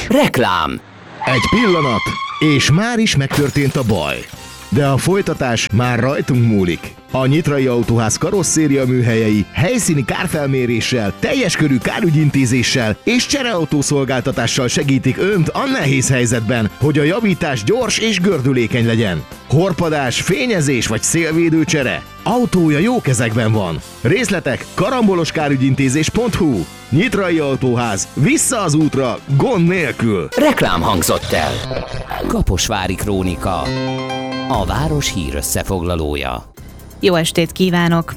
Reklám. Egy pillanat, és már is megtörtént a baj. De a folytatás már rajtunk múlik. A Nyitrai Autóház karosszéria műhelyei helyszíni kárfelméréssel, teljes körű kárügyintézéssel és csereautószolgáltatással segítik Önt a nehéz helyzetben, hogy a javítás gyors és gördülékeny legyen. Horpadás, fényezés vagy szélvédőcsere? Autója jó kezekben van. Részletek karamboloskárugyintézés.hu. Nyitrai Autóház. Vissza az útra, gond nélkül. Reklám hangzott el. Kaposvári Krónika. A város hírösszefoglalója. Jó estét kívánok!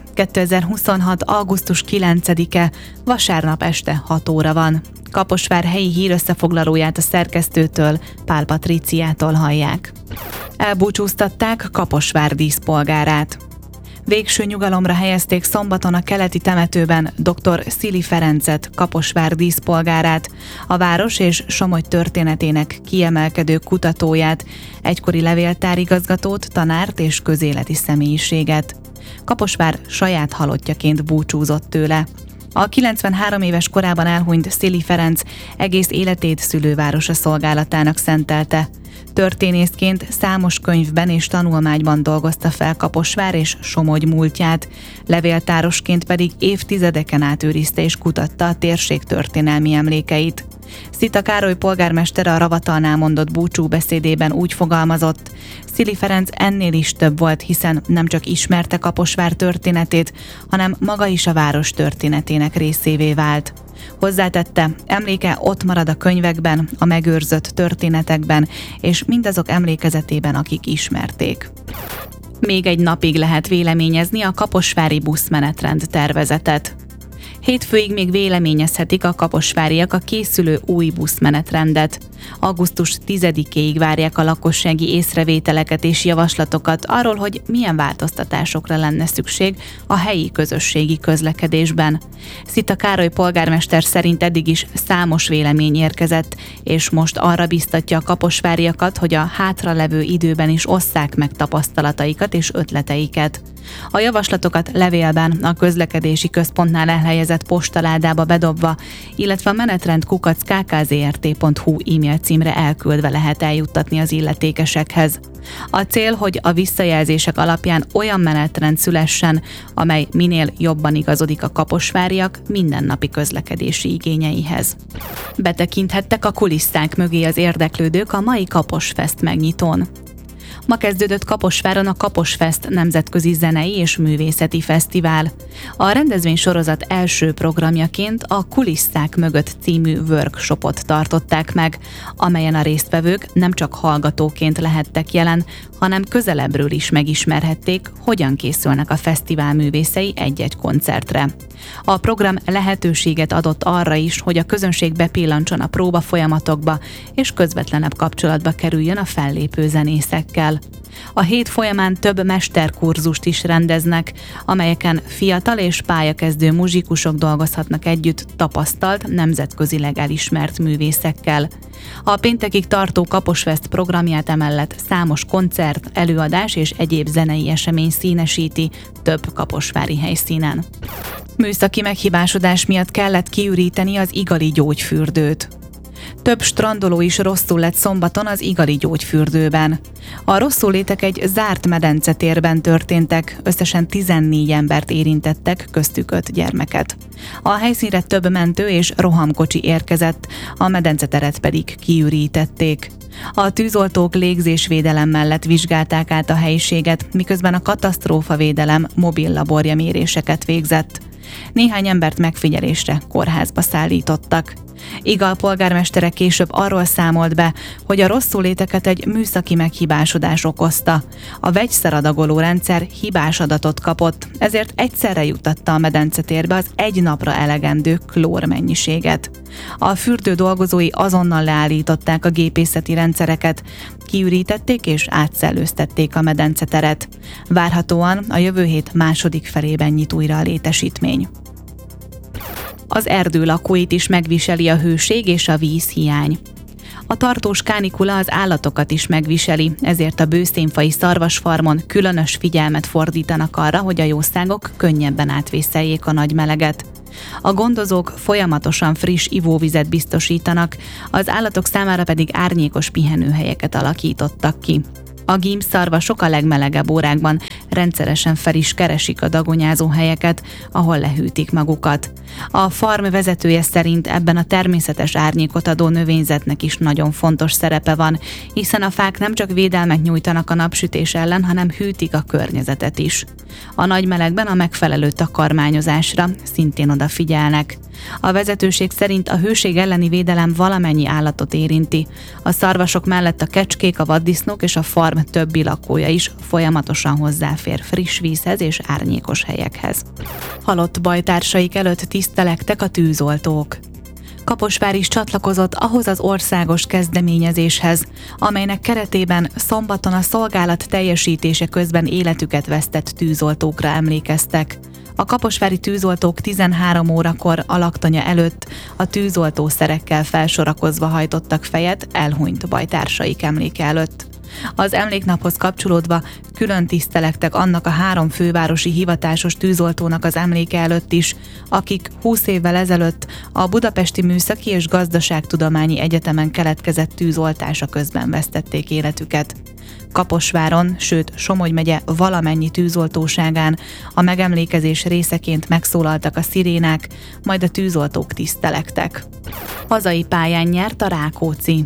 2026. augusztus 9-e, vasárnap este 6 óra van. Kaposvár helyi hírösszefoglalóját a szerkesztőtől, Pál Patriciától hallják. Elbúcsúztatták Kaposvár díszpolgárát. Végső nyugalomra helyezték szombaton a keleti temetőben dr. Szili Ferencet, Kaposvár díszpolgárát, a város és Somogy történetének kiemelkedő kutatóját, egykori levéltárigazgatót, tanárt és közéleti személyiséget. Kaposvár saját halottjaként búcsúzott tőle. A 93 éves korában elhunyt Szili Ferenc egész életét szülővárosa szolgálatának szentelte. Történészként számos könyvben és tanulmányban dolgozta fel Kaposvár és Somogy múltját, levéltárosként pedig évtizedeken át őrizte és kutatta a térség történelmi emlékeit. Szita Károly polgármester a ravatalnál mondott búcsúbeszédében úgy fogalmazott: Szili Ferenc ennél is több volt, hiszen nem csak ismerte Kaposvár történetét, hanem maga is a város történetének részévé vált. Hozzátette, emléke ott marad a könyvekben, a megőrzött történetekben, és mindazok emlékezetében, akik ismerték. Még egy napig lehet véleményezni a kaposvári buszmenetrend tervezetet. Hétfőig még véleményezhetik a kaposváriak a készülő új buszmenetrendet. Augusztus 10-éig várják a lakossági észrevételeket és javaslatokat arról, hogy milyen változtatásokra lenne szükség a helyi közösségi közlekedésben. Szita Károly polgármester szerint eddig is számos vélemény érkezett, és most arra biztatja a kaposváriakat, hogy a hátralevő időben is osszák meg tapasztalataikat és ötleteiket. A javaslatokat levélben a közlekedési központnál elhelyezett postaládába bedobva, illetve a menetrend@kkzrt.hu e-mail címre elküldve lehet eljuttatni az illetékesekhez. A cél, hogy a visszajelzések alapján olyan menetrend szülessen, amely minél jobban igazodik a kaposváriak mindennapi közlekedési igényeihez. Betekinthettek a kulisszák mögé az érdeklődők a mai Kaposfest megnyitón. Ma kezdődött Kaposváron a Kaposfest nemzetközi zenei és művészeti fesztivál. A rendezvénysorozat első programjaként a Kulisszák mögött című workshopot tartották meg, amelyen a résztvevők nem csak hallgatóként lehettek jelen, hanem közelebbről is megismerhették, hogyan készülnek a fesztivál művészei egy-egy koncertre. A program lehetőséget adott arra is, hogy a közönség bepillantson a próba folyamatokba, és közvetlenebb kapcsolatba kerüljön a fellépő zenészekkel. A hét folyamán több mesterkurzust is rendeznek, amelyeken fiatal és pályakezdő muzsikusok dolgozhatnak együtt tapasztalt, nemzetközileg elismert művészekkel. A péntekig tartó Kaposfest programját emellett számos koncert, előadás és egyéb zenei esemény színesíti több kaposvári helyszínen. Műszaki meghibásodás miatt kellett kiüríteni az Igali gyógyfürdőt. Több strandoló is rosszul lett szombaton az Igali gyógyfürdőben. A rosszullétek egy zárt medencetérben történtek, összesen 14 embert érintettek, köztük 5 gyermeket. A helyszínre több mentő és rohamkocsi érkezett, a medenceteret pedig kiürítették. A tűzoltók légzésvédelem mellett vizsgálták át a helyiséget, miközben a katasztrófavédelem mobil laborja méréseket végzett. Néhány embert megfigyelésre kórházba szállítottak. Igal polgármestere később arról számolt be, hogy a rosszulléteket egy műszaki meghibásodás okozta. A vegyszeradagoló rendszer hibás adatot kapott, ezért egyszerre juttatta a medencetérbe az egy napra elegendő klór mennyiséget. A fürdő dolgozói azonnal leállították a gépészeti rendszereket, kiürítették és átszellőztették a medenceteret. Várhatóan a jövő hét második felében nyit újra a létesítmény. Az erdő lakóit is megviseli a hőség és a vízhiány. A tartós kánikula az állatokat is megviseli, ezért a bőszénfai szarvasfarmon különös figyelmet fordítanak arra, hogy a jószágok könnyebben átvészeljék a nagy meleget. A gondozók folyamatosan friss ivóvizet biztosítanak, az állatok számára pedig árnyékos pihenőhelyeket alakítottak ki. A gímszarvasok a legmelegebb órákban rendszeresen fel is keresik a dagonyázó helyeket, ahol lehűtik magukat. A farm vezetője szerint ebben a természetes árnyékot adó növényzetnek is nagyon fontos szerepe van, hiszen a fák nem csak védelmet nyújtanak a napsütés ellen, hanem hűtik a környezetet is. A nagy melegben a megfelelő takarmányozásra szintén odafigyelnek. A vezetőség szerint a hőség elleni védelem valamennyi állatot érinti. A szarvasok mellett a kecskék, a vaddisznók és a farm többi lakója is folyamatosan hozzáfér friss vízhez és árnyékos helyekhez. Halott bajtársaik előtt tisztelektek a tűzoltók. Kaposvár is csatlakozott ahhoz az országos kezdeményezéshez, amelynek keretében szombaton a szolgálat teljesítése közben életüket vesztett tűzoltókra emlékeztek. A kaposvári tűzoltók 13 órakor a laktanya előtt a tűzoltószerekkel felsorakozva hajtottak fejet elhunyt bajtársaik emléke előtt. Az emléknaphoz kapcsolódva külön tisztelektek annak a 3 fővárosi hivatásos tűzoltónak az emléke előtt is, akik 20 évvel ezelőtt a Budapesti Műszaki és Gazdaságtudományi Egyetemen keletkezett tűzoltása közben vesztették életüket. Kaposváron, sőt Somogy megye valamennyi tűzoltóságán a megemlékezés részeként megszólaltak a szirénák, majd a tűzoltók tisztelektek. Hazai pályán nyert a Rákóczi.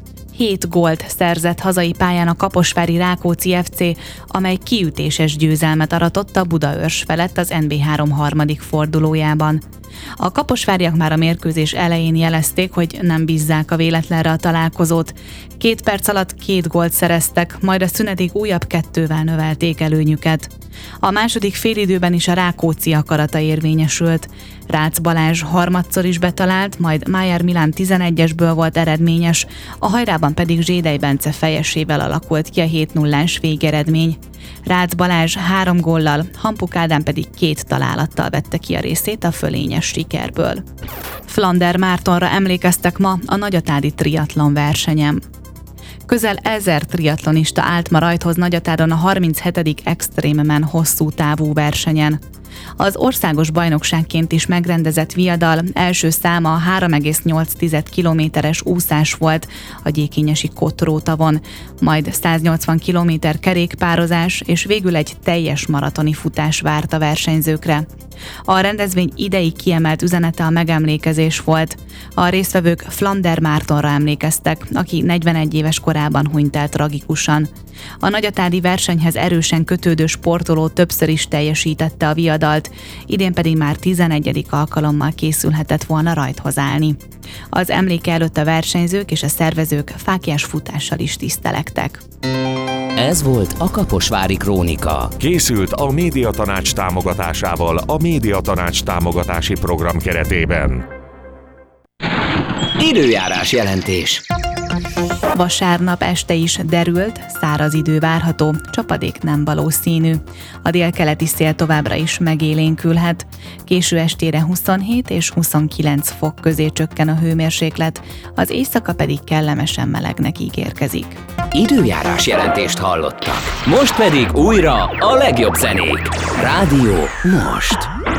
7 gólt szerzett hazai pályán a kaposvári Rákóczi FC, amely kiütéses győzelmet aratott a Budaörs felett az NB3 harmadik fordulójában. A kaposváriak már a mérkőzés elején jelezték, hogy nem bízzák a véletlenre a találkozót. 2 perc alatt 2 gólt szereztek, majd a szünetig újabb 2-vel növelték előnyüket. A második félidőben is a Rákóczi akarata érvényesült. Rácz Balázs harmadszor is betalált, majd Májer Milán 11-esből volt eredményes, a hajrában pedig Zsédej Bence fejesével alakult ki a 7-0-ás végeredmény. Rácz Balázs 3 góllal, Hampuk Ádám pedig 2 találattal vette ki a részét a fölényes sikerből. Flander Mártonra emlékeztek ma a nagyatádi triatlon versenyen. Közel 1000 triatlonista állt ma rajthoz Nagyatáron a 37. Extrememen hosszú távú versenyen. Az országos bajnokságként is megrendezett viadal első száma a 3,8 kilométeres úszás volt a gyékényesi Kotró-tavon, majd 180 kilométer kerékpározás és végül egy teljes maratoni futás várt a versenyzőkre. A rendezvény idei kiemelt üzenete a megemlékezés volt. A résztvevők Flander Mártonra emlékeztek, aki 41 éves korában hunyt el tragikusan. A nagyatádi versenyhez erősen kötődő sportoló többször is teljesítette a viadalt, idén pedig már 11. alkalommal készülhetett volna rajthoz állni. Az emléke előtt a versenyzők és a szervezők fáklyás futással is tisztelektek. Ez volt a Kaposvári Krónika. Készült a Médiatanács támogatásával a Médiatanács támogatási program keretében. Időjárás jelentés. Vasárnap este is derült, száraz idő várható, csapadék nem valószínű. A délkeleti szél továbbra is megélénkülhet. Késő estére 27 és 29 fok közé csökken a hőmérséklet, az éjszaka pedig kellemesen melegnek ígérkezik. Időjárás jelentést hallottak. Most pedig újra a legjobb zenék. Rádió most.